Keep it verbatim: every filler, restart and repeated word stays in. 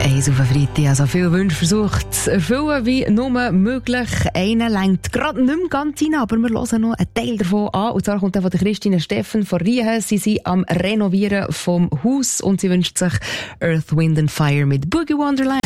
Eins auf den Freitag, also viele Wünsche versucht zu erfüllen wie nur möglich. Einer lenkt gerade nicht mehr ganz rein, aber wir hören noch einen Teil davon an. Und zwar kommt der von der Christine Steffen von Riehen. Sie sind am Renovieren vom Haus und sie wünscht sich Earth, Wind and Fire mit Boogie Wonderland.